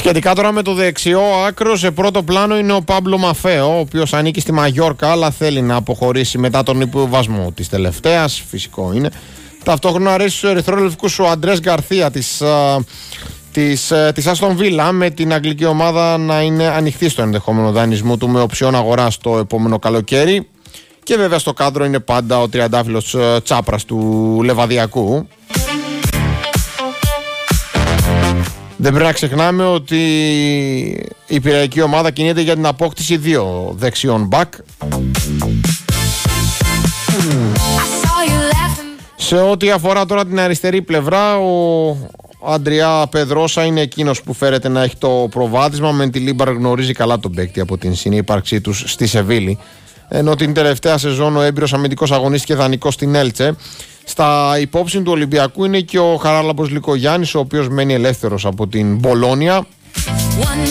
Σχετικά τώρα με το δεξιό άκρο, σε πρώτο πλάνο είναι ο Πάμπλο Μαφέο, ο οποίος ανήκει στη Μαγιόρκα, αλλά θέλει να αποχωρήσει μετά τον υποβασμό της τελευταίας. Φυσικό είναι. Ταυτόχρονα αρέσει στους ερυθρόλευκους ο Αντρές Γκαρθία της Άστον Βίλα, με την αγγλική ομάδα να είναι ανοιχτή στο ενδεχόμενο δανεισμό του με οψιόν αγοράς το επόμενο καλοκαίρι. Και βέβαια στο κάδρο είναι πάντα ο τριαντάφυλλος Τσάπρας του Λεβαδιακού. Δεν πρέπει να ξεχνάμε ότι η πειραϊκή ομάδα κινείται για την απόκτηση 2 δεξιών μπακ. Σε ό,τι αφορά τώρα την αριστερή πλευρά, ο Αντριά Πεδρόσα είναι εκείνος που φέρεται να έχει το προβάδισμα. Με τη Λίμπαρ γνωρίζει καλά τον παίκτη από την συνύπαρξή τους στη Σεβίλη. Ενώ την τελευταία σεζόν ο έμπειρος αμυντικός αγωνίστηκε δανεικός στην Έλτσε. Στα υπόψη του Ολυμπιακού είναι και ο Χαράλαμπος Λικογιάννης, ο οποίος μένει ελεύθερος από την Μπολόνια.